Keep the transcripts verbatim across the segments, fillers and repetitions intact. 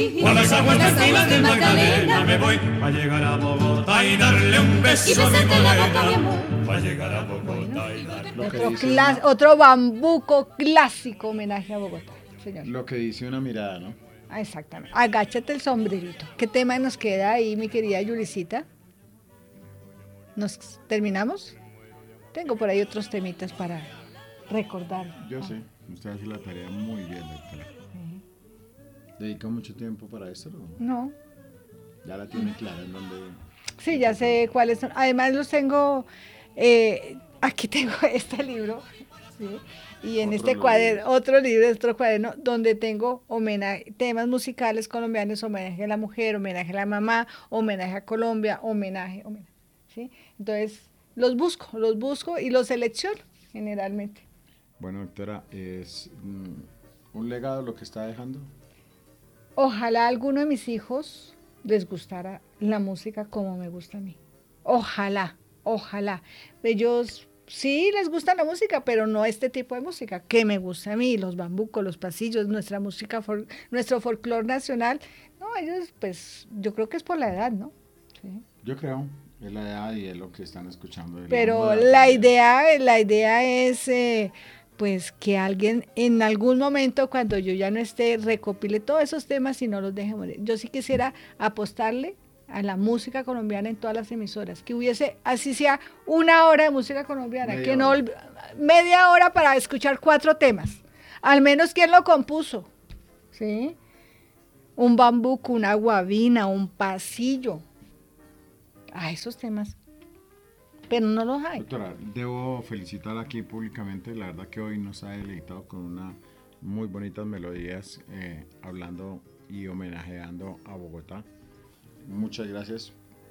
Por las aguas tranquilas del Magdalena me voy a llegar a Bogotá y darle un beso a mi morena. A llegar a Bogotá y darle otro, clas- otro bambuco clásico homenaje a Bogotá, señor. Lo que dice una mirada, ¿no? Ah, exactamente. Agáchate el sombrerito. ¿Qué tema nos queda ahí, mi querida Yulisita? ¿Nos terminamos? Tengo por ahí otros temitas para recordar. Yo sé, usted hace la tarea muy bien, doctora. Sí. ¿Dedica mucho tiempo para esto? ¿No? No. Ya la tiene clara en dónde... Sí, ya sé cuáles son. Además los tengo, eh, aquí tengo este libro, ¿sí? Y en otro este cuaderno, otro libro, otro cuaderno, donde tengo homenaje, temas musicales colombianos, homenaje a la mujer, homenaje a la mamá, homenaje a Colombia, homenaje, homenaje, ¿sí? Entonces, los busco, los busco y los selecciono generalmente. Bueno, doctora, ¿es mm, un legado lo que está dejando? Ojalá a alguno de mis hijos les gustara la música como me gusta a mí. Ojalá, ojalá. Ellos sí les gusta la música, pero no este tipo de música que me gusta a mí, los bambucos, los pasillos, nuestra música, for, nuestro folclore nacional. No, ellos, pues, yo creo que es por la edad, ¿no? Sí. Yo creo, es la edad y es lo que están escuchando. Pero la, la idea, la idea es, eh, pues, que alguien en algún momento, cuando yo ya no esté, recopile todos esos temas y no los deje morir. Yo sí quisiera apostarle a la música colombiana en todas las emisoras, que hubiese, así sea, una hora de música colombiana, media que no, hora. media hora para escuchar cuatro temas, al menos quién lo compuso, ¿sí? Un bambuco, una guabina, un pasillo, a esos temas, pero no los hay. Doctora, debo felicitarla aquí públicamente, la verdad que hoy nos ha deleitado con unas muy bonitas melodías, eh, hablando y homenajeando a Bogotá. Muchas gracias.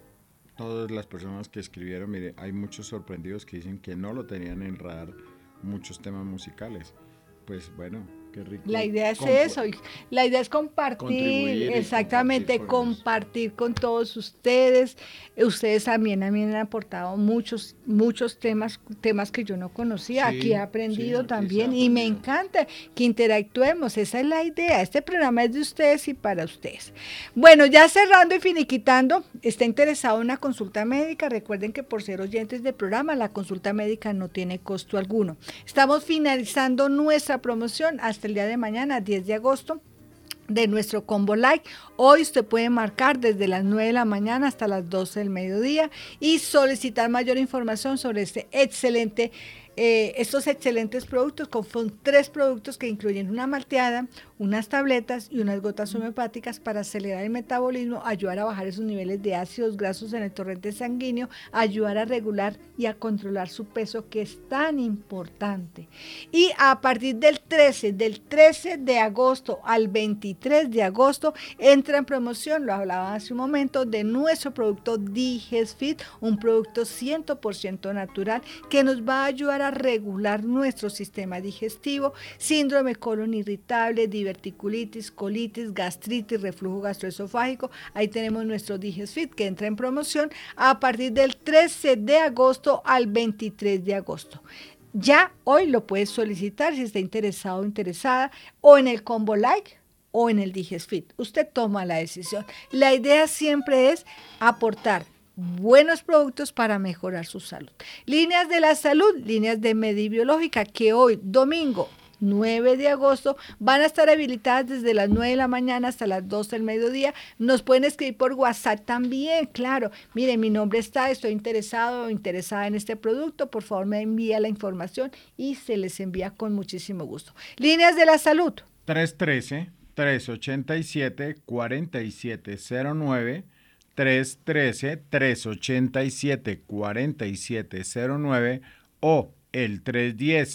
Todas las personas que escribieron, mire, hay muchos sorprendidos que dicen que no lo tenían en radar muchos temas musicales. Pues bueno, qué rico. La idea es eso, la idea es compartir, exactamente, compartir, compartir con todos ustedes. Ustedes también a mí me han aportado muchos, muchos temas, temas que yo no conocía. Sí, aquí he aprendido sí, aquí también y me encanta que interactuemos. Esa es la idea. Este programa es de ustedes y para ustedes. Bueno, ya cerrando y finiquitando, está interesado en una consulta médica. Recuerden que por ser oyentes del programa, la consulta médica no tiene costo alguno. Estamos finalizando nuestra promoción hasta el día de mañana, diez de agosto, de nuestro combo like. Hoy usted puede marcar desde las nueve de la mañana hasta las doce del mediodía y solicitar mayor información sobre este excelente Eh, estos excelentes productos, con tres productos que incluyen una malteada, unas tabletas y unas gotas homeopáticas para acelerar el metabolismo, ayudar a bajar esos niveles de ácidos grasos en el torrente sanguíneo, ayudar a regular y a controlar su peso, que es tan importante. Y a partir del trece, del trece de agosto al veintitrés de agosto, entra en promoción, lo hablaba hace un momento, de nuestro producto DigesFit, un producto cien por ciento natural que nos va a ayudar a regular nuestro sistema digestivo, síndrome colon irritable, diverticulitis, colitis, gastritis, reflujo gastroesofágico. Ahí tenemos nuestro DigesFit que entra en promoción a partir del trece de agosto al veintitrés de agosto. Ya hoy lo puedes solicitar si está interesado o interesada, o en el combo like o en el DigesFit. Usted toma la decisión. La idea siempre es aportar buenos productos para mejorar su salud. Líneas de la salud, líneas de Medibiológica, que hoy, domingo nueve de agosto, van a estar habilitadas desde las nueve de la mañana hasta las doce del mediodía. Nos pueden escribir por WhatsApp también, claro. Mire, mi nombre está, estoy interesado o interesada en este producto, por favor me envía la información y se les envía con muchísimo gusto. Líneas de la salud. tres uno tres, tres ocho siete, cuatro siete cero nueve, tres uno tres, tres ocho siete, cuatro siete cero nueve o el tres uno cero,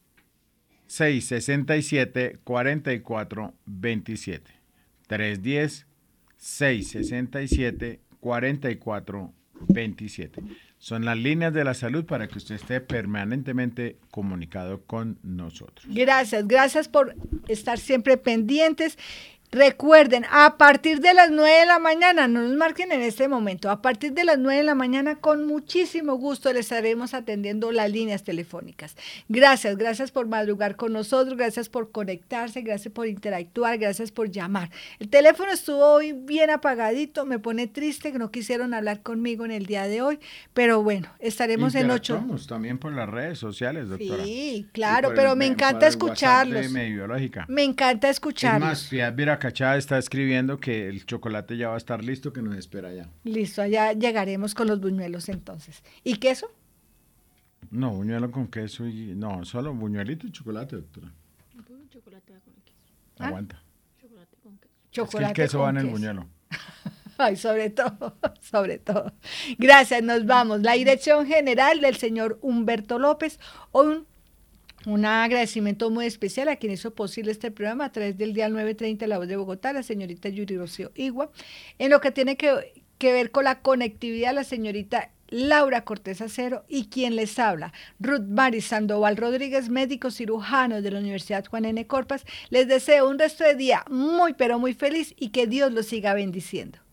seis seis siete, cuatro cuatro dos siete. tres uno cero, seis seis siete, cuatro cuatro dos siete. Son las líneas de la salud para que usted esté permanentemente comunicado con nosotros. Gracias, gracias por estar siempre pendientes. Recuerden, a partir de las nueve de la mañana, no nos marquen en este momento, a partir de las nueve de la mañana, con muchísimo gusto les estaremos atendiendo las líneas telefónicas. Gracias, gracias por madrugar con nosotros, gracias por conectarse, gracias por interactuar, gracias por llamar. El teléfono estuvo hoy bien apagadito, me pone triste que no quisieron hablar conmigo en el día de hoy, pero bueno, estaremos en ocho. Interactuamos también por las redes sociales, doctora. Sí, claro, por pero el- me por encanta el WhatsApp escucharlos. de Mediológica. Me encanta Es escucharlos. más, Piedad Viracachá está escribiendo que el chocolate ya va a estar listo, que nos espera ya. Listo, allá llegaremos con los buñuelos entonces. ¿Y queso? No, buñuelo con queso y... No, solo buñuelito y chocolate, doctora. Chocolate con queso. ¿Ah? Aguanta. Chocolate con queso. Es que Chocolate el queso con va en el queso. buñuelo. Ay, sobre todo, sobre todo. Gracias, nos vamos. La dirección general del señor Humberto López. Hoy un, un agradecimiento muy especial a quien hizo posible este programa a través del día nueve treinta La Voz de Bogotá, la señorita Yuri Rocío Igua. En lo que tiene que, que ver con la conectividad, la señorita Laura Cortés Acero y quien les habla, Ruth Mari Sandoval Rodríguez, médico cirujano de la Universidad Juan N. Corpas. Les deseo un resto de día muy, pero muy feliz y que Dios los siga bendiciendo.